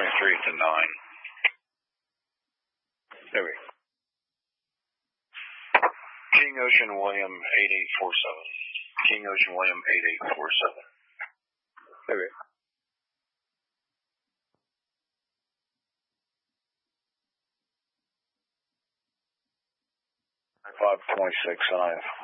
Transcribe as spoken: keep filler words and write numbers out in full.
twenty-three to nine. There we go. King Ocean William eight eight four seven. King Ocean William eight eight four seven. There we go. five twenty-six five.